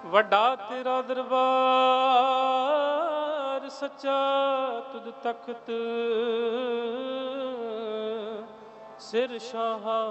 ਵੱਡਾ ਤੇਰਾ ਦਰਬਾਰ ਸੱਚਾ ਤੁਧ ਤਖਤ ਸਿਰ ਸ਼ਾਹ